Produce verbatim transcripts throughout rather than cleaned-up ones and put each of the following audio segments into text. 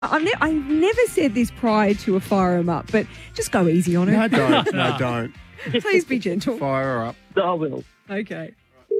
I've, ne- I've never said this prior to a fire 'em up, but just go easy on her. No, don't. No, don't. Please be gentle. Fire her up. I will. Okay.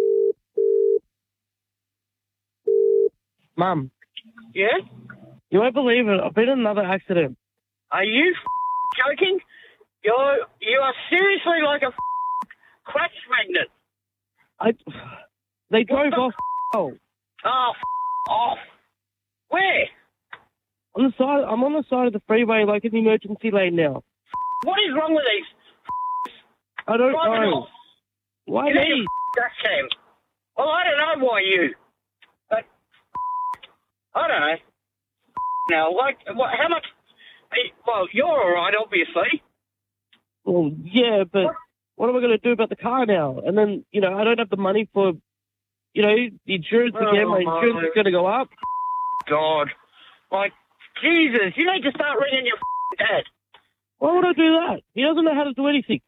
Mum, Yeah? you won't believe it. I've been in another accident. Are you f- joking? You're, you are seriously like a f- crutch magnet. I, they drove the off. Oh, Oh, f- off. Where? on the side. I'm on the side of the freeway, like in the emergency lane now. What is wrong with these I don't driving know. off? Why You need me? a dash cam. Well, I don't know why you. But I don't know. Now, like, what, how much? Well, you're all right, obviously. Well, yeah, but what, what am I going to do about the car now? And then, you know, I don't have the money for, you know, the insurance again. My Oh, insurance my- is going to go up. God, like, Jesus, you need to start ringing your dad. Why would I do that? He doesn't know how to do anything.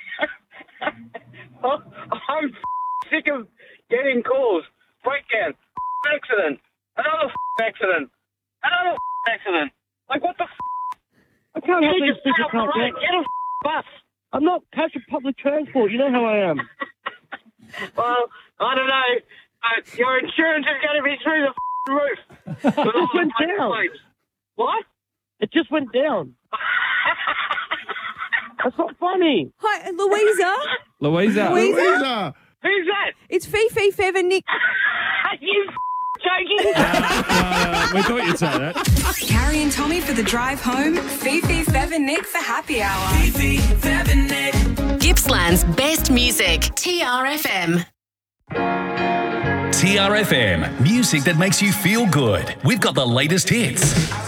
I'm sick of getting calls. Breakdown, accident, another accident, another accident. Like, what the? I can't You have need these to stay people up the can't road. get. Get a bus. I'm not catching public transport. You know how I am. Well, I don't know. Uh, your insurance is going to be through the roof. With all just the went fucking down. plates. What? It just went down. That's not funny. Hi, Louisa. Louisa. Louisa. Louisa. Who's that? It's Fifi, Fev and Nick. Are you joking? Uh, we thought you'd say that. Carrie and Tommy for the drive home. Fifi, Fev and Nick for happy hour. Fifi, Fev and Nick. Gippsland's best music. T R F M. T R F M, music that makes you feel good. We've got the latest hits.